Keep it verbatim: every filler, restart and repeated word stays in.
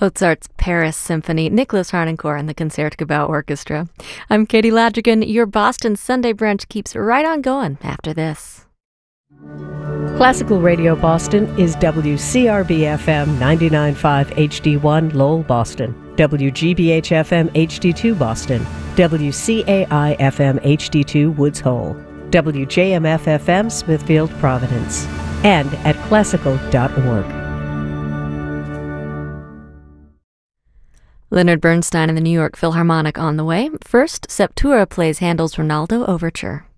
Mozart's Paris Symphony, Nicholas Harnoncourt and the Concertgebouw Orchestra. I'm Katie Ladrigan. Your Boston Sunday brunch keeps right on going after this. Classical Radio Boston is W C R B F M ninety-nine point five H D one Lowell, Boston, W G B H F M H D two Boston, W C A I F M H D two Woods Hole, W J M F F M Smithfield, Providence, and at classical dot org. Leonard Bernstein and the New York Philharmonic on the way. First, Septura plays Handel's Ronaldo Overture.